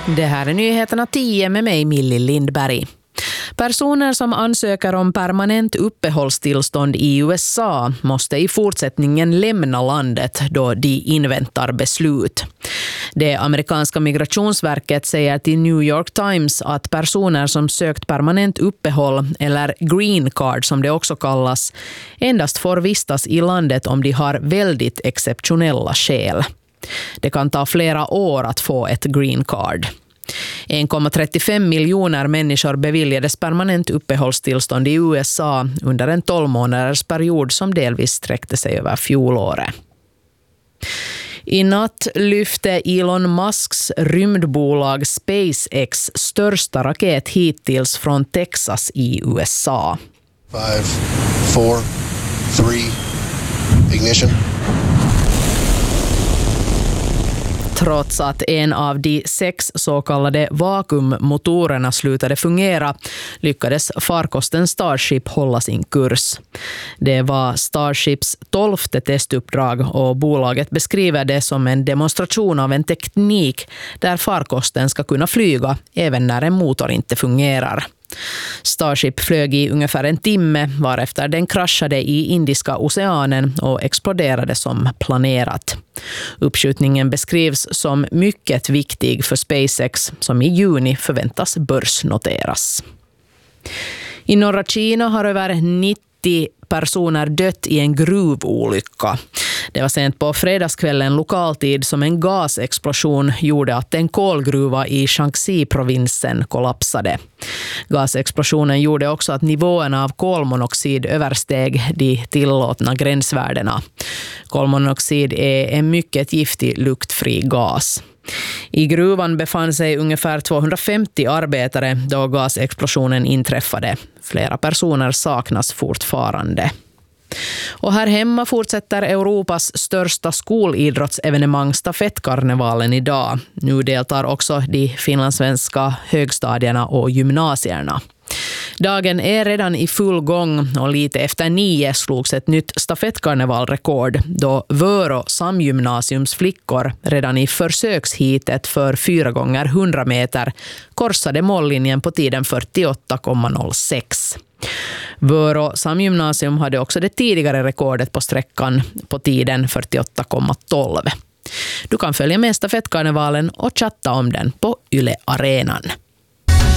Det här är nyheterna 10 med mig Millie Lindberg. Personer som ansöker om permanent uppehållstillstånd i USA måste i fortsättningen lämna landet då de inväntar beslut. Det amerikanska migrationsverket säger till New York Times att personer som sökt permanent uppehåll, eller green card som det också kallas, endast får vistas i landet om de har väldigt exceptionella skäl. Det kan ta flera år att få ett green card. 1,35 miljoner människor beviljades permanent uppehållstillstånd i USA under en 12-månaders period som delvis sträckte sig över fjolåret. I natt lyfte Elon Musks rymdbolag SpaceX största raket hittills från Texas i USA. 5, 4, 3, ignition. Trots att en av de 6 så kallade vakuummotorerna slutade fungera lyckades farkosten Starship hålla sin kurs. Det var Starships 12:e testuppdrag och bolaget beskriver det som en demonstration av en teknik där farkosten ska kunna flyga även när en motor inte fungerar. Starship flög i ungefär en timme varefter den kraschade i Indiska oceanen och exploderade som planerat. Uppskjutningen beskrivs som mycket viktig för SpaceX som i juni förväntas börsnoteras. I norra Kina har över 90 personer dött i en gruvolycka. Det var sent på fredagskvällen lokaltid som en gasexplosion gjorde att en kolgruva i Shaanxi-provinsen kollapsade. Gasexplosionen gjorde också att nivåerna av kolmonoxid översteg de tillåtna gränsvärdena. Kolmonoxid är en mycket giftig luktfri gas. I gruvan befann sig ungefär 250 arbetare då gasexplosionen inträffade. Flera personer saknas fortfarande. Och här hemma fortsätter Europas största skolidrottsevenemang stafettkarnevalen idag. Nu deltar också de finlandssvenska högstadierna och gymnasierna. Dagen är redan i full gång och lite efter 9 slogs ett nytt stafettkarnevalrekord då Vörå samgymnasiums flickor redan i försökshitet för 4x100 meter korsade mållinjen på tiden 48,06. Vörå samgymnasium hade också det tidigare rekordet på sträckan på tiden 48,12. Du kan följa med stafettkarnevalen och chatta om den på Yle Arenan.